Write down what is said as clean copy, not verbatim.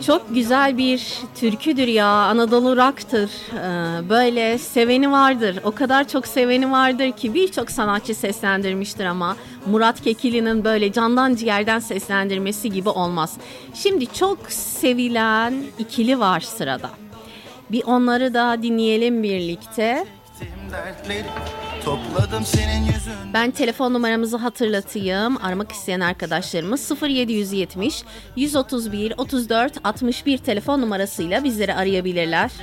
Çok güzel bir türküdür ya, Anadolu rock'tır. Böyle seveni vardır, o kadar çok seveni vardır ki birçok sanatçı seslendirmiştir ama Murat Kekilli'nin böyle candan ciğerden seslendirmesi gibi olmaz. Şimdi çok sevilen ikili var sırada. Bir onları da dinleyelim birlikte. Ben telefon numaramızı hatırlatayım. Aramak isteyen arkadaşlarımız 0770 131 34 61 telefon numarasıyla bizleri arayabilirler.